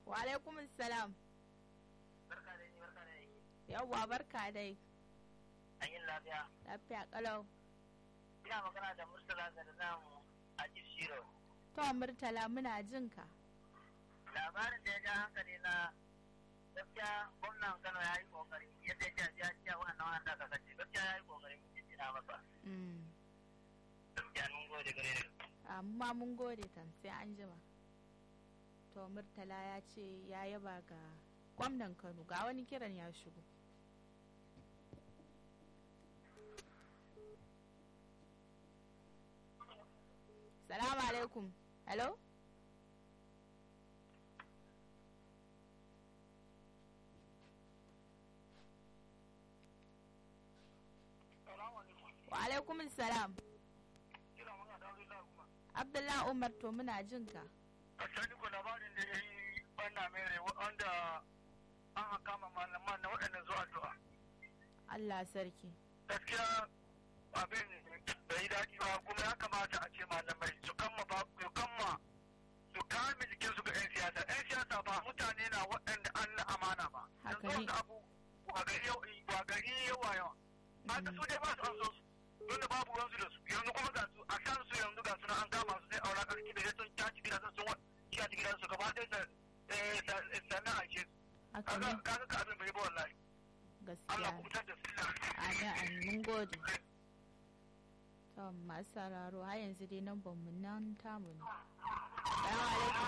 Wa alaikum salam. Barka da ni, barka da ni. Yawwa barka dai. An yi lafiya. Lafiya kalau. Ina magana da Murtala Garzam a Jishiro. To Murtala muna jin ka. Labarin da ya ja hankali na gaskiya gwamnan Kano ya yi kokari yadda ya ce wannan wanda aka kace gaskiya ya yi kokari mun jina masa. Gaskiya mun gode gare ni. Amma mun gode tam sai an jima. To Murtala ya ce ya yaba ga gwamnan Kano ga wani kiran ya shigo. Salamu alaikum. Hello? Wa alaikum salam. Abdullahi Umar to muna jin ka. A sani ko labarin da ya yi banna mere wanda an kama malaman na waɗannan zuwa addu'a. Allah sarki. Gaskiya abin bai yi daɗi ba kuma ya kamata a ce malamai su kame jikin su ga 'yan siyasa. 'Yan siyasa ba mutane na waɗanda an na amana ba. Haka Yanzu ne. wanda abu wa gari yawa yawa. Haka su dai ba su an so su. Wanda babu ruwansu da su. Yanzu kuma ga su a kan su yanzu ga su na an kama su sai aura ƙarfi da sun caci gidan sun caci gidan su gaba ɗaya sannan a ce su. Haka ne. Kaga ka abin bai ba wallahi. Allah Gaskiya. ku fitar da su. Amin mun gode. To masu sauraro har yanzu dai nan mu nan tamu ne. Salamu alaikum.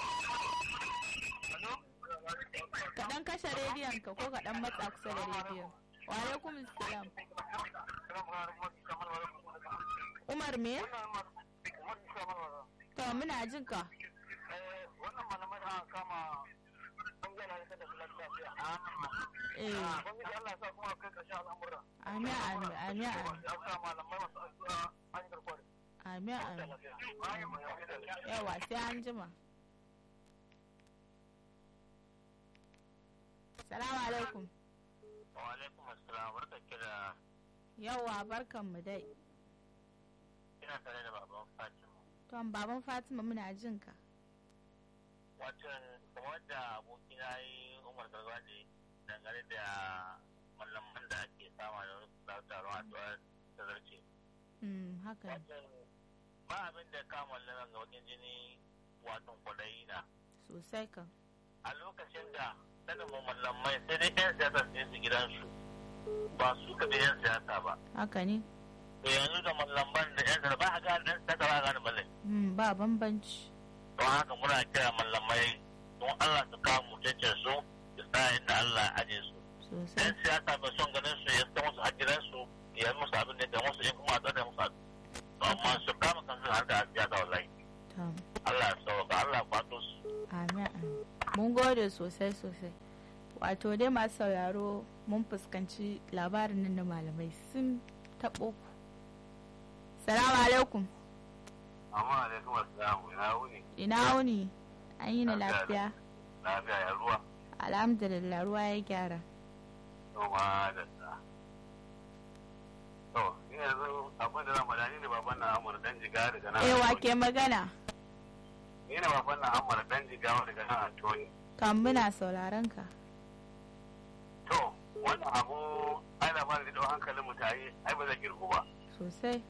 Kaɗan kashe rediyon ka ko kaɗan matsa kusa da rediyon. Wa alaikum salam. Umar me? To muna jin ka. Wannan malamai da kama bangaren da lafiya. Eh. Bangaren Allah sa kuma kai ƙarshen al'amura. Amin amin amin amin. Ya sa malamai masu addu'a an garkuwa da Amin amin. Yawa sai an jima. Salamu alaikum. Wa alaikum assalam, barka kira. Yawa barkan mu dai. Ina tare da baban Fatima. To baban Fatima muna jin ka. Watan kamar da abokina yi Umar Gargaji dangane da malaman da ake sama da wasu taron addu'a ta zarce. Haka ne. Watan ba abin da kama malaman ga wajen jini watan kwadayi na. Sosai kan. A lokacin da daga malamai sai dai 'yan siyasa sai su gidansu ba su kaɗai 'yan siyasa ba. Haka ne. To yanzu da malaman da 'yan siyasa ba a gane 'yan siyasa ba a gane malai. Ba bambanci. Don haka muna kira malamai don Allah su kawo mutuncin su su tsaya inda Allah ya aje su. Sosai. 'Yan siyasa mai son ganin su ya ta musu hajjiransu ya yi musu abin da ya musu in kuma a tsada musu abin. To amma su kama kansu har da siyasa wallahi. Tam. Allah ya sauka Allah ya kwato su. Amin amin. Mun gode sosai sosai. Wato dai masu sauraro mun fuskanci labarin nan da malamai sun taɓo ku. Salamu alaikum. Amma alaikum assalamu ina wuni. Ina wuni? An yi na lafiya? Lafiya ya ruwa. Alhamdulillah ruwa ya gyara. Noma da sa. To, ni yanzu abin da zan faɗa ni ne baban na Amur dan jiga daga nan. Wa ke magana? Ni ne baban na Amur dan jiga daga nan Antoni. Kan muna sauraron ka. To, wannan abu ai labarin da ɗau hankalin mutane ai ba zai girku ba. Sosai.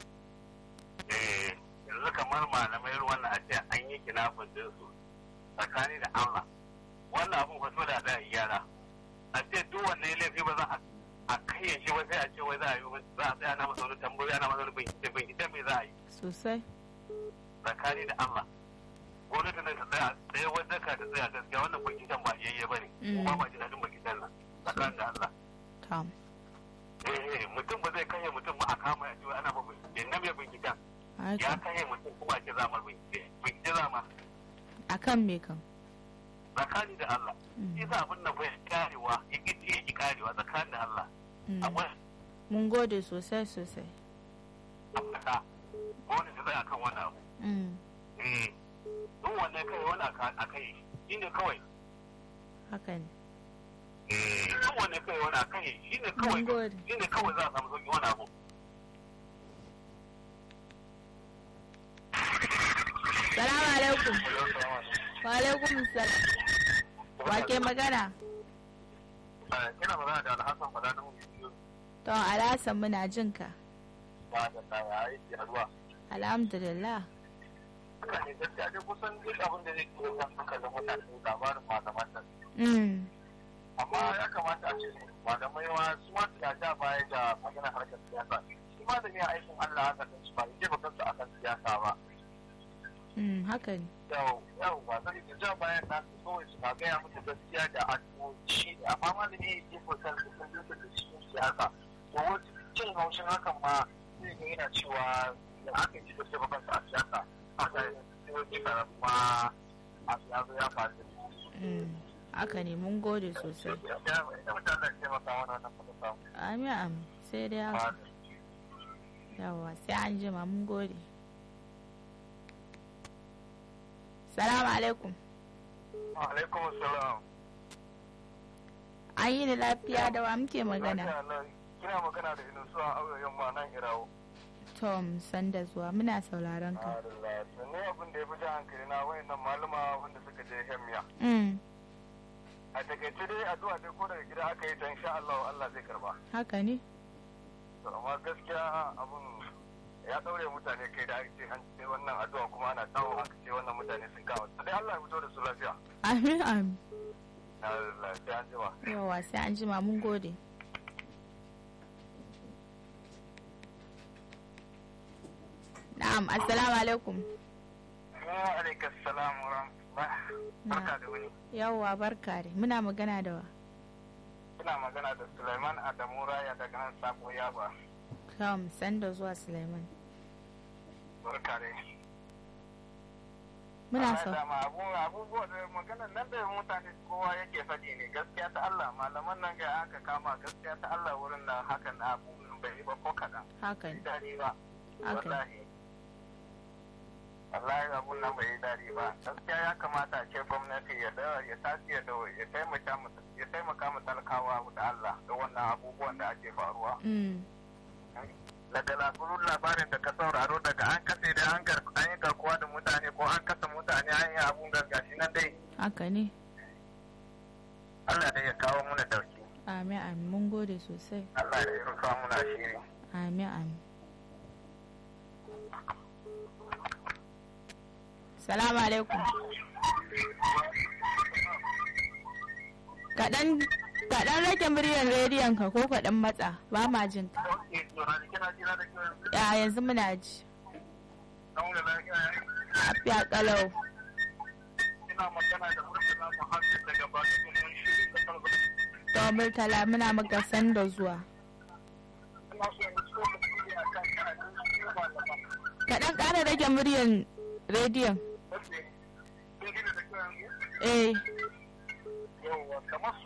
Yanzu kamar malamai ruwan na a ce an yi kinafin dinsu tsakani da Allah. Wannan abun faso da da yara. A ce duk wanne laifi ba za a kayyan shi ba sai a ce wai za a yi za a tsaya na masa wani tambayoyi ana masa wani bincike me za a yi. Sosai. Tsakani da Allah. Gwamnati nan ta tsaya tsaye wanda ka ta tsaya gaskiya wannan binciken ba yayye ba ne. Ba ma ji daɗin binciken nan. Tsakani da Allah. Tam. Mutum ba zai kashe mutum ba a kama ya ce ana ba bincike na mai binciken. Ya Haka. kashe mutum kuma ake zamar bincike. Bincike zama. Akan me kan? Tsakani da Allah. Shi sa abin nan bai karewa ya ki karewa tsakani da Allah. Amma Mun gode sosai sosai. Afirka gwamnati ta tsaya kan wannan abu. Duk wannan kai wani a kai shi ne kawai. Haka ne. Duk wannan kai wani a kai shi ne kawai. Mun gode. Shi ne kawai za a samu sauki wani abu. Salamu alaikum. Wa alaikum salam. Wake magana? Ina magana da Alhassan Bala na Mubiyo. To Alhassan muna jin ka. Ba da tsaya aiki a ruwa. Alhamdulillah. Ina ne gaskiya dai kusan duk abin da zai ke kan hankalin mutane labarin malaman nan. Amma ya kamata a ce malamai ma su ma suna ja baya da magana harkar siyasa. Shi ma da ne aikin Allah haka kan su ba ya jefa kansu akan siyasa ba. Haka ne. Yau ba zai ta ja bayan nasu kawai su na gaya musu gaskiya da addu'o'i ne amma malami ya jefa kansu sun jefa da cikin siyasa. To wasu cin haushin hakan ma zai ga yana cewa da aka yi da jefa kansu a siyasa. Haka yi wani kuma a siyasa ya faru. Haka ne mun gode sosai. Amin amin sai dai haka. Yawa sai an jima mun gode. Salamu alaikum. Alaikum salam. An yi da lafiya da wa muke magana? Kina magana da Inusu a auyoyin ma nan Irawo. Tom sanda zuwa muna sauraron ka. Ne abin da ya fi jan hankali na wayannan malama wanda suka je Hemiya. A takaice dai addu'a dai ko daga gida aka yi ta insha Allah zai karba. Haka ne? To amma gaskiya abun ya daure mutane kai da ake an ce wannan addu'a kuma ana dawo aka ce wannan mutane sun kawo. Sai Allah ya fito da su lafiya. Amin amin. Allah sai an jima. Yawa sai an jima mun gode. Na'am, assalamu alaikum. Wa alaikum salam wa rahmatullah. Barka da wani. Yawwa barka dai. Muna magana da wa? Ina magana da Sulaiman Adamu Raya daga nan Sabo Yaba. Tom sanda zuwa Sulaiman. Barka dai. Muna so. Abubuwa da magana nan da mutane kowa yake faɗi ne gaskiya ta Allah malaman nan ga aka kama gaskiya ta Allah wurin nan hakan abubuwan bai yi ba ko kaɗan. Haka ne. Dadi ba. Haka. Wallahi abun nan bai yi dadi ba. Gaskiya ya kamata a ce gwamnati ya tashi ya taimaka mu talakawa da Allah da wannan abubuwan da ake faruwa. Daga labarin da ka sauraro daga an kase da an yi garkuwa da mutane ko an kasa mutane an yi abun gargashi nan dai. Haka ne. Allah dai ya kawo muna dauki. Amin amin mun gode sosai. Allah dai ya rufa muna shiri. Amin amin. Salamu alaikum. Kaɗan rage muryar rediyon ka ko kaɗan matsa ba ma jin ka. Ya yanzu muna ji. Lafiya kalau. Ina magana da Murtala Muhammad daga Batutu mun shiri da Kalba. To Murtala muna maka sanda zuwa. Kaɗan ƙara rage muryar rediyon. Eh. Yauwa kamar